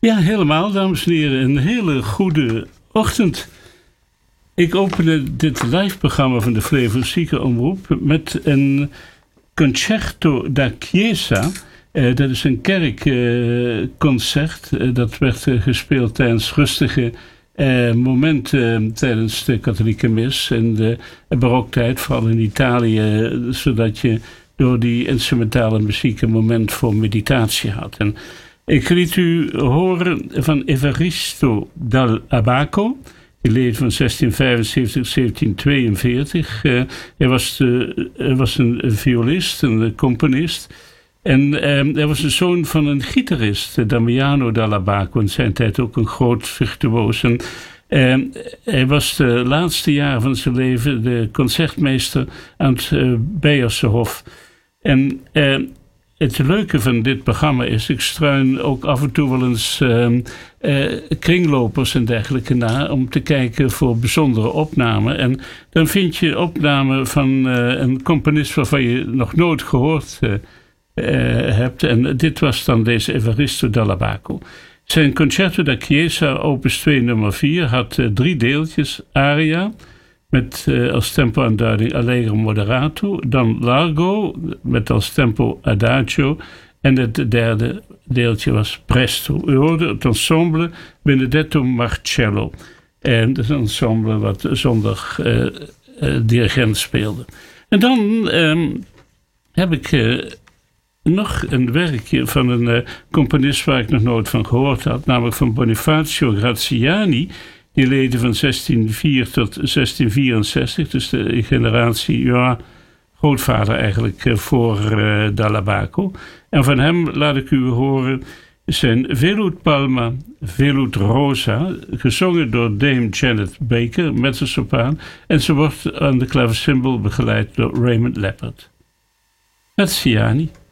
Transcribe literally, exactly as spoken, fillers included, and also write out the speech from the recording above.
Ja, helemaal, dames en heren. Een hele goede ochtend. Ik opende dit live-programma van de Flevo-Zieke Omroep met een Concerto da Chiesa. Uh, dat is een kerkconcert. Uh, uh, dat werd uh, gespeeld tijdens rustige uh, momenten uh, tijdens de katholieke mis in de baroktijd, vooral in Italië, uh, zodat je door die instrumentale muziek een moment voor meditatie had. En ik liet u horen van Evaristo dal Abaco. Die leefde van zestien vijfenzeventig tot zeventien tweeënveertig. Uh, hij, was de, hij was een violist, een componist. En uh, hij was de zoon van een gitarist, Damiano dal Abaco. In zijn tijd ook een groot virtuoos. En uh, hij was de laatste jaren van zijn leven de concertmeester aan het uh, Beierse Hof. En uh, het leuke van dit programma is, ik struin ook af en toe wel eens uh, uh, kringlopers en dergelijke na, om te kijken voor bijzondere opnamen. En dan vind je opnamen van uh, een componist waarvan je nog nooit gehoord uh, uh, hebt. En dit was dan deze Evaristo dal Abaco. Zijn Concerto da Chiesa, opus twee nummer vier, had uh, drie deeltjes: aria, met uh, als tempo-aanduiding allegro moderato, dan largo met als tempo adagio en het derde deeltje was presto. U hoorde het ensemble Benedetto Marcello. En dat is een ensemble wat zonder uh, uh, dirigent speelde. En dan um, heb ik uh, nog een werkje van een uh, componist waar ik nog nooit van gehoord had, namelijk van Bonifacio Graziani. Die leefde van zestien nul vier tot zestien vierenzestig, dus de generatie, ja, grootvader eigenlijk uh, voor uh, dal Abaco. En van hem laat ik u horen zijn Velut Palma, Velut Rosa, gezongen door Dame Janet Baker, mezzosopraan. En ze wordt aan de klaversymbol begeleid door Raymond Leppard. Graziani.